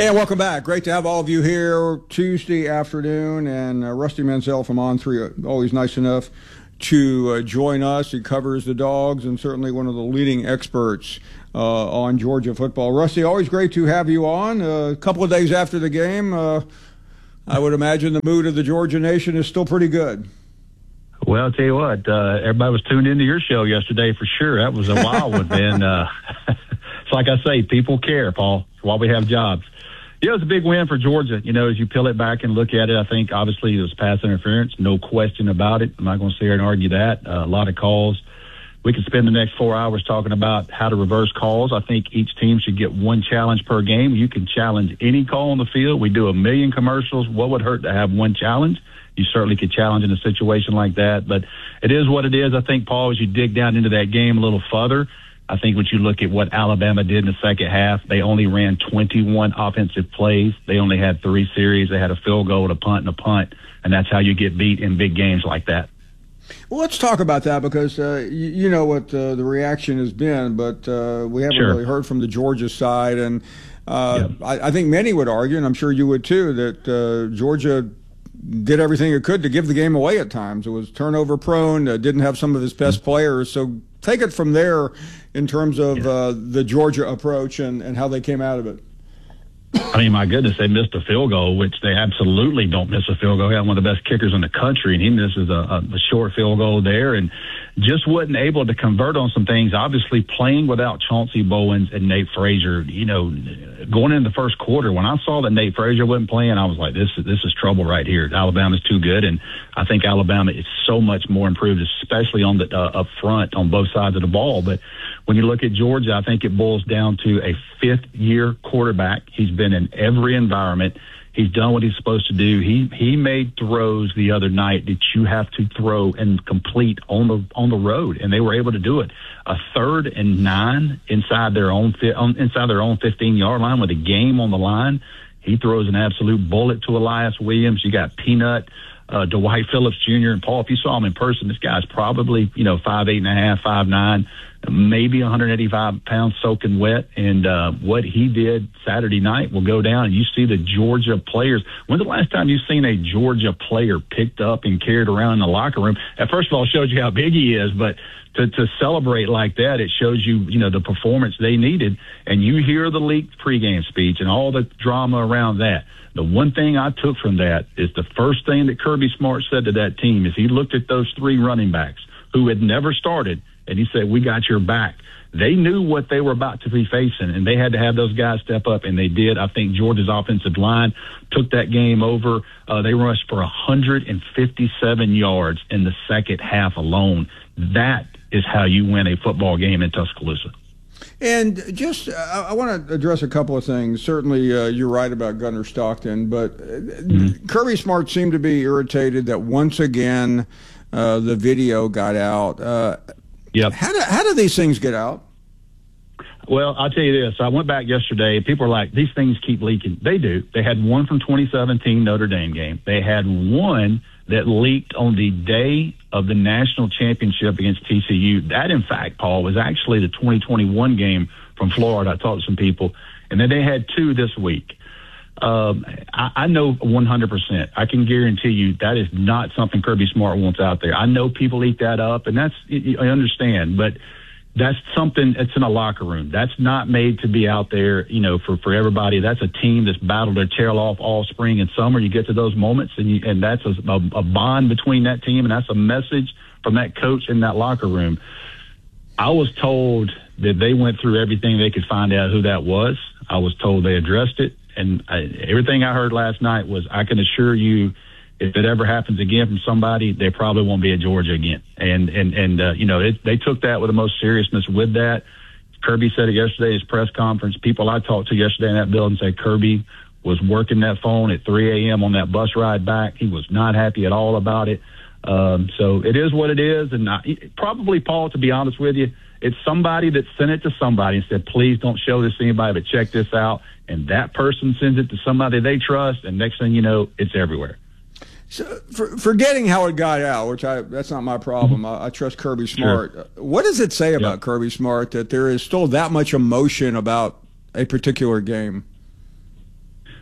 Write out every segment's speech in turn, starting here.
And welcome back. Great to have all of you here Tuesday afternoon. And Rusty Mansell from On3, always nice enough to join us. He covers the Dogs and certainly one of the leading experts on Georgia football. Rusty, always great to have you on. A couple of days after the game, I would imagine the mood of the Georgia nation is still pretty good. Well, I'll tell you what, everybody was tuned into your show yesterday for sure. That was a wild one, man. It's like I say, people care, Paul. It's why we have jobs. Yeah, it was a big win for Georgia. You know, as you peel it back and look at it, I think obviously it was pass interference, no question about it. I'm not going to sit here and argue that. A lot of calls. We could spend the next 4 hours talking about how to reverse calls. I think each team should get one challenge per game. You can challenge any call on the field. We do a million commercials. What would hurt to have one challenge? You certainly could challenge in a situation like that. But it is what it is. I think, Paul, as you dig down into that game a little further, I think when you look at what Alabama did in the second half, they only ran 21 offensive plays. They only had 3 series. They had a field goal, a punt, and a punt. And that's how you get beat in big games like that. Well, let's talk about that because you know what the reaction has been, but we haven't really heard from the Georgia side. And I think many would argue, and I'm sure you would too, that Georgia did everything it could to give the game away at times. It was turnover prone, didn't have some of his best players. So take it from there in terms of the Georgia approach and how they came out of it. I mean, my goodness, they missed a field goal, which they absolutely don't miss a field goal. They have one of the best kickers in the country, and he misses a short field goal there and just wasn't able to convert on some things. Obviously, playing without Chauncey Bowens and Nate Frazier, you know, going into the first quarter, when I saw that Nate Frazier wasn't playing, I was like, this is trouble right here. Alabama's too good, and I think Alabama is so much more improved, especially on the up front on both sides of the ball. But when you look at Georgia, I think it boils down to a fifth-year quarterback. He's been in every environment. He's done what he's supposed to do. He made throws the other night that you have to throw and complete on the road, and they were able to do it. A 3rd and 9 inside their own 15-yard line with a game on the line. He throws an absolute bullet to Elias Williams. You got Peanut, Dwight Phillips Jr. and Paul. If you saw him in person, this guy's probably 5'8.5", 5'9", maybe 185 pounds soaking wet. And what he did Saturday night will go down. And you see the Georgia players. When's the last time you've seen a Georgia player picked up and carried around in the locker room? First of all, it shows you how big he is, but to celebrate like that, it shows you, the performance they needed. And you hear the leaked pregame speech and all the drama around that. The one thing I took from that is the first thing that Kirby Smart said to that team is he looked at those 3 running backs who had never started, and he said, "We got your back." They knew what they were about to be facing, and they had to have those guys step up, and they did. I think Georgia's offensive line took that game over. They rushed for 157 yards in the second half alone. That is how you win a football game in Tuscaloosa. And just, I want to address a couple of things. Certainly, you're right about Gunnar Stockton, but Kirby Smart seemed to be irritated that once again the video got out. Yep. How do these things get out? Well, I'll tell you this. I went back yesterday. People are like, these things keep leaking. They do. They had one from 2017 Notre Dame game. They had one that leaked on the day of the national championship against TCU. That, in fact, Paul, was actually the 2021 game from Florida. I talked to some people. And then they had 2 this week. I know 100%. I can guarantee you that is not something Kirby Smart wants out there. I know people eat that up, and I understand, but that's something that's in a locker room. That's not made to be out there, for everybody. That's a team that's battled their tail off all spring and summer. You get to those moments, and that's a bond between that team, and that's a message from that coach in that locker room. I was told that they went through everything they could find out who that was. I was told they addressed it. And everything I heard last night was, I can assure you, if it ever happens again from somebody, they probably won't be at Georgia again. And they took that with the most seriousness with that. Kirby said it yesterday at his press conference. People I talked to yesterday in that building said Kirby was working that phone at 3 a.m. on that bus ride back. He was not happy at all about it. So it is what it is. And probably, Paul, to be honest with you, it's somebody that sent it to somebody and said, please don't show this to anybody, but check this out. And that person sends it to somebody they trust, and next thing you know, it's everywhere. So, forgetting how it got out, that's not my problem. I trust Kirby Smart. Sure. What does it say about Kirby Smart that there is still that much emotion about a particular game?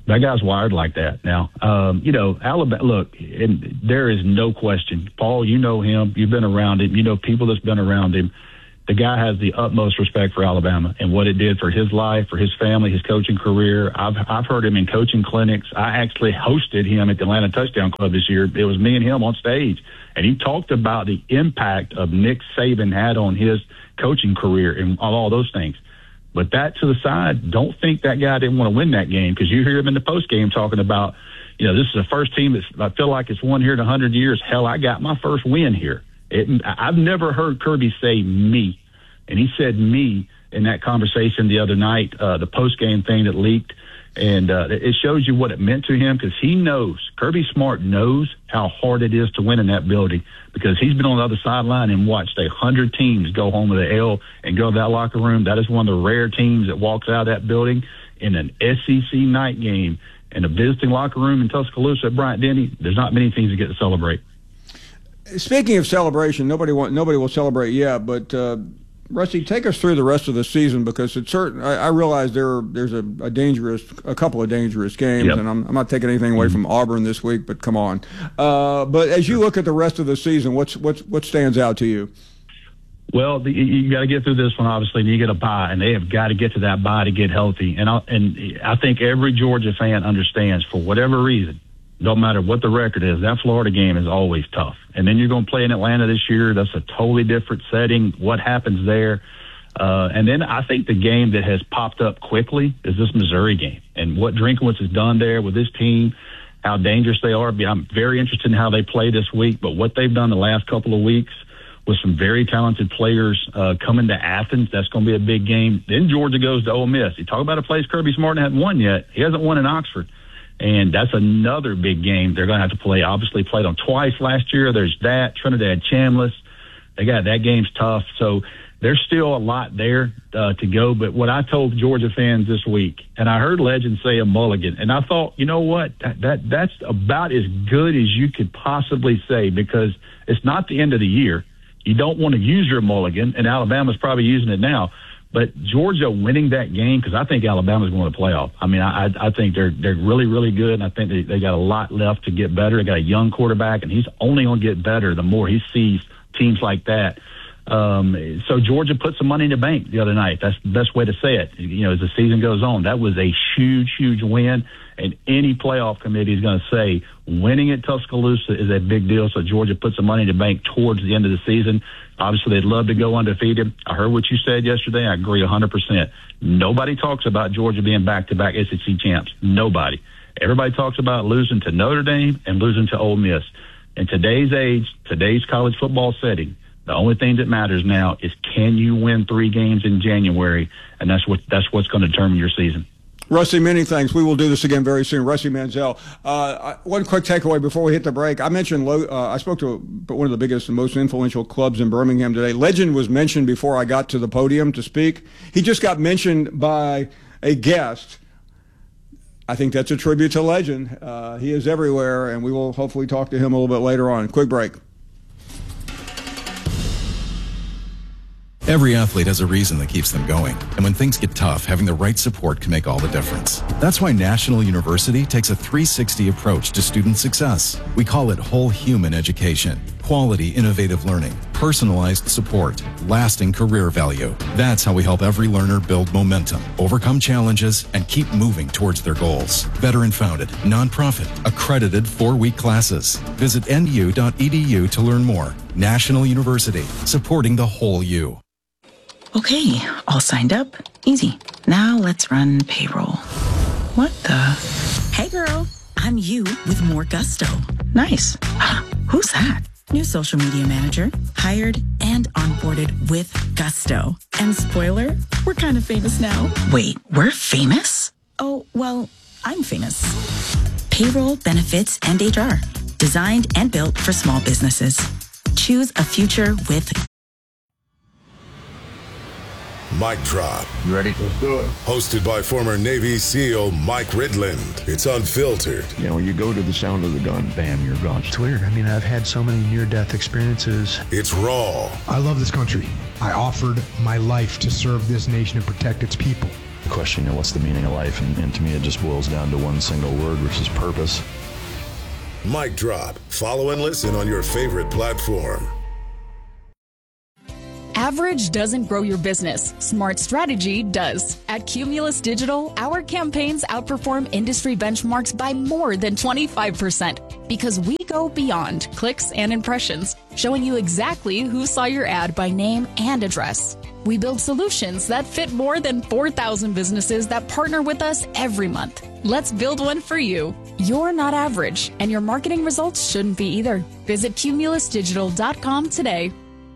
That guy's wired like that. Now, Alabama, look, and there is no question. Paul, you know him. You've been around him. You know people that's been around him. The guy has the utmost respect for Alabama and what it did for his life, for his family, his coaching career. I've heard him in coaching clinics. I actually hosted him at the Atlanta Touchdown Club this year. It was me and him on stage, and he talked about the impact of Nick Saban had on his coaching career and all those things. But that to the side, don't think that guy didn't want to win that game, because you hear him in the post game talking about, this is the first team I feel like it's won here in 100 years. Hell, I got my first win here. I've never heard Kirby say me, and he said me in that conversation the other night, the post-game thing that leaked, and it shows you what it meant to him, because he knows, Kirby Smart knows how hard it is to win in that building, because he's been on the other sideline and watched 100 teams go home with an L and go to that locker room. That is one of the rare teams that walks out of that building in an SEC night game in a visiting locker room in Tuscaloosa at Bryant-Denny. There's not many teams that get to celebrate. Speaking of celebration, nobody will celebrate yet, but Rusty, take us through the rest of the season, because it's certain. I realize there's a couple of dangerous games, yep. And I'm not taking anything away from Auburn this week, but come on. But as you look at the rest of the season, what stands out to you? Well, you got to get through this one, obviously, and you get a bye, and they have got to get to that bye to get healthy. And I think every Georgia fan understands, for whatever reason, don't matter what the record is, that Florida game is always tough. And then you're going to play in Atlanta this year. That's a totally different setting. What happens there? And then I think the game that has popped up quickly is this Missouri game. And what Drinkwitz has done there with this team, how dangerous they are. I'm very interested in how they play this week. But what they've done the last couple of weeks with some very talented players coming to Athens, that's going to be a big game. Then Georgia goes to Ole Miss. You talk about a place Kirby Smart hasn't won yet. He hasn't won in Oxford. And that's another big game they're going to have to play. Obviously played them twice last year. There's that. Trinidad Chambliss. That game's tough. So there's still a lot there to go. But what I told Georgia fans this week, and I heard Legend say a mulligan, and I thought, you know what? That's about as good as you could possibly say, because it's not the end of the year. You don't want to use your mulligan, and Alabama's probably using it now. But Georgia winning that game, because I think Alabama's going to the playoff. I mean, I think they're really, really good, and I think they got a lot left to get better. They got a young quarterback, and he's only going to get better the more he sees teams like that. So Georgia put some money in the bank the other night. That's the best way to say it. As the season goes on, that was a huge, huge win. And any playoff committee is going to say winning at Tuscaloosa is a big deal. So Georgia put some money in the bank towards the end of the season. Obviously, they'd love to go undefeated. I heard what you said yesterday. I agree 100%. Nobody talks about Georgia being back-to-back SEC champs. Nobody. Everybody talks about losing to Notre Dame and losing to Ole Miss. In today's age, today's college football setting, the only thing that matters now is, can you win 3 games in January? And that's what's going to determine your season. Rusty, many thanks. We will do this again very soon. Rusty Mansell. One quick takeaway before we hit the break. I mentioned I spoke to one of the biggest and most influential clubs in Birmingham today. Legend was mentioned before I got to the podium to speak. He just got mentioned by a guest. I think that's a tribute to Legend. He is everywhere, and we will hopefully talk to him a little bit later on. Quick break. Every athlete has a reason that keeps them going. And when things get tough, having the right support can make all the difference. That's why National University takes a 360 approach to student success. We call it whole human education. Quality, innovative learning, personalized support, lasting career value. That's how we help every learner build momentum, overcome challenges, and keep moving towards their goals. Veteran-founded, nonprofit, accredited 4-week classes. Visit nu.edu to learn more. National University, supporting the whole you. Okay, all signed up. Easy. Now let's run payroll. What the? Hey girl, I'm you with more gusto. Nice. Who's that? New social media manager, hired and onboarded with gusto. And spoiler, we're kind of famous now. Wait, we're famous? Oh, well, I'm famous. Payroll, benefits, and HR. Designed and built for small businesses. Choose a future with Mic Drop. You ready? Let's do it. Hosted by former Navy SEAL Mike Ridland. It's unfiltered. When you go to the sound of the gun, bam, you're gone. It's weird. I mean, I've had so many near-death experiences. It's raw. I love this country. I offered my life to serve this nation and protect its people. question, what's the meaning of life? And to me, it just boils down to one single word, which is purpose. Mic Drop. Follow and listen on your favorite platform. Average doesn't grow your business. Smart strategy does. At Cumulus Digital, our campaigns outperform industry benchmarks by more than 25% because we go beyond clicks and impressions, showing you exactly who saw your ad by name and address. We build solutions that fit more than 4,000 businesses that partner with us every month. Let's build one for you. You're not average, and your marketing results shouldn't be either. Visit cumulusdigital.com today.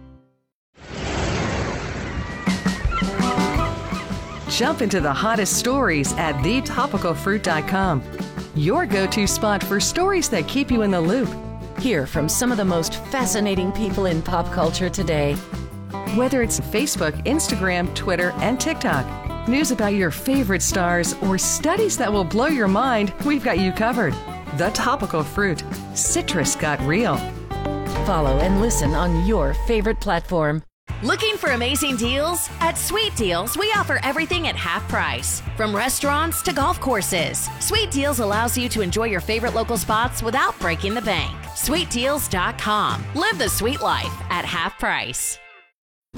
Jump into the hottest stories at thetopicalfruit.com. Your go-to spot for stories that keep you in the loop. Hear from some of the most fascinating people in pop culture today. Whether it's Facebook, Instagram, Twitter, and TikTok, news about your favorite stars, or studies that will blow your mind, we've got you covered. The Topical Fruit. Citrus got real. Follow and listen on your favorite platform. Looking for amazing deals? At Sweet Deals, we offer everything at half price. From restaurants to golf courses, Sweet Deals allows you to enjoy your favorite local spots without breaking the bank. SweetDeals.com. Live the sweet life at half price.